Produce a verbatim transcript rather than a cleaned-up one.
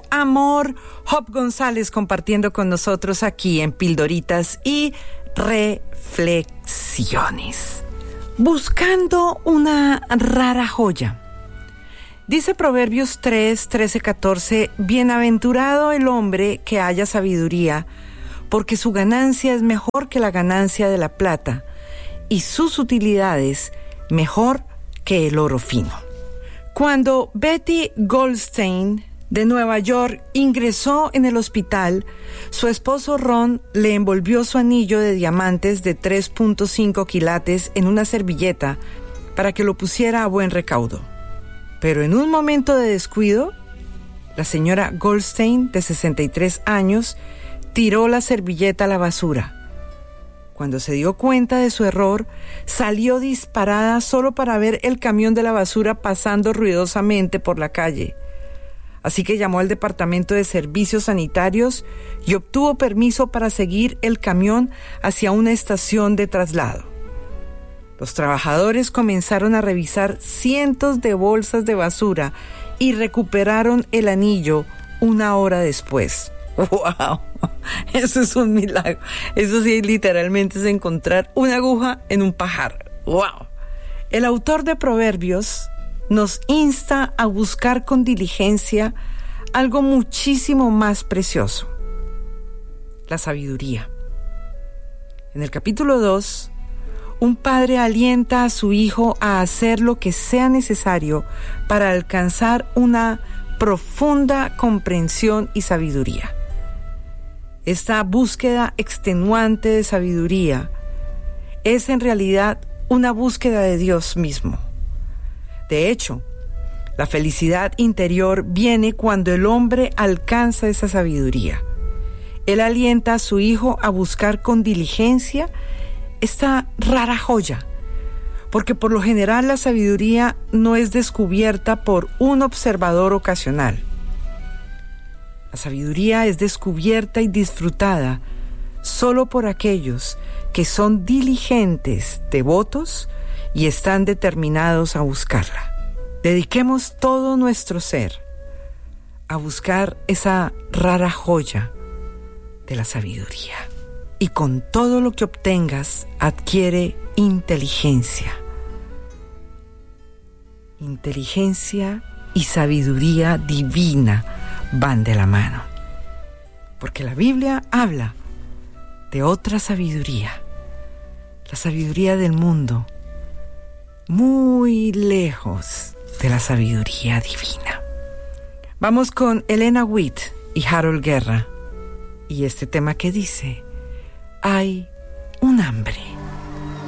amor. Job González compartiendo con nosotros aquí en Pildoritas y Reflexiones. Buscando una rara joya. Dice Proverbios tres, trece, catorce, bienaventurado el hombre que haya sabiduría, porque su ganancia es mejor que la ganancia de la plata, y sus utilidades mejor que el oro fino. Cuando Betty Goldstein de Nueva York ingresó en el hospital, su esposo Ron le envolvió su anillo de diamantes de tres punto cinco quilates en una servilleta para que lo pusiera a buen recaudo. Pero en un momento de descuido, la señora Goldstein, de sesenta y tres años, tiró la servilleta a la basura. Cuando se dio cuenta de su error, salió disparada solo para ver el camión de la basura pasando ruidosamente por la calle. Así que llamó al Departamento de Servicios Sanitarios y obtuvo permiso para seguir el camión hacia una estación de traslado. Los trabajadores comenzaron a revisar cientos de bolsas de basura y recuperaron el anillo una hora después. ¡Wow! Eso es un milagro. Eso sí, literalmente es encontrar una aguja en un pajar. ¡Wow! El autor de Proverbios nos insta a buscar con diligencia algo muchísimo más precioso: la sabiduría. En el capítulo dos, un padre alienta a su hijo a hacer lo que sea necesario para alcanzar una profunda comprensión y sabiduría. Esta búsqueda extenuante de sabiduría es en realidad una búsqueda de Dios mismo. De hecho, la felicidad interior viene cuando el hombre alcanza esa sabiduría. Él alienta a su hijo a buscar con diligencia esta rara joya, porque por lo general la sabiduría no es descubierta por un observador ocasional. La sabiduría es descubierta y disfrutada solo por aquellos que son diligentes, devotos y están determinados a buscarla. Dediquemos todo nuestro ser a buscar esa rara joya de la sabiduría. Y con todo lo que obtengas, adquiere inteligencia. Inteligencia y sabiduría divina van de la mano. Porque la Biblia habla de otra sabiduría, la sabiduría del mundo, muy lejos de la sabiduría divina. Vamos con Elena Witt y Harold Guerra y este tema que dice: hay un hambre.